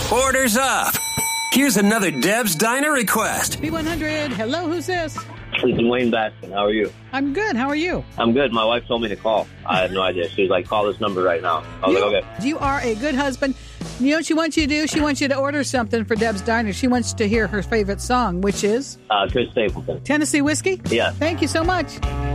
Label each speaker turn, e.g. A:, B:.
A: Orders up. Here's another Deb's Diner request.
B: B100. Hello, who's this?
C: This is Dwayne Baskin. How are you?
B: I'm good. How are you?
C: I'm good. My wife told me to call. I had no idea. She was like, call this number right now. I was like, okay.
B: You are a good husband. You know what she wants you to do? She wants you to order something for Deb's Diner. She wants to hear her favorite song, which is?
C: Chris Stapleton.
B: Tennessee Whiskey?
C: Yes.
B: Thank you so much.